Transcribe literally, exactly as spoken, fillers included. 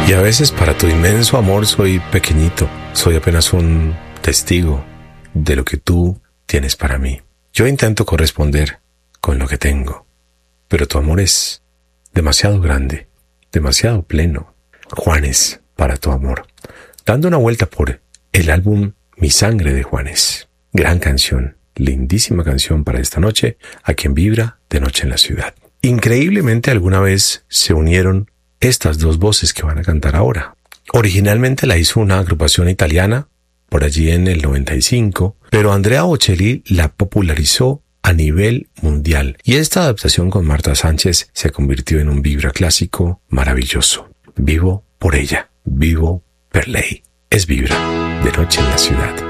Y a veces para tu inmenso amor soy pequeñito, soy apenas un testigo de lo que tú tienes para mí. Yo intento corresponder con lo que tengo, pero tu amor es demasiado grande, demasiado pleno. Juanes, para tu amor. Dando una vuelta por el álbum Mi Sangre de Juanes. Gran canción, lindísima canción para esta noche, a quien vibra de noche en la ciudad. Increíblemente alguna vez se unieron estas dos voces que van a cantar ahora. Originalmente la hizo una agrupación italiana, por allí en el noventa y cinco, pero Andrea Bocelli la popularizó a nivel mundial y esta adaptación con Marta Sánchez se convirtió en un vibra clásico maravilloso. Vivo por ella, vivo per lei. Es Vibra, de noche en la ciudad.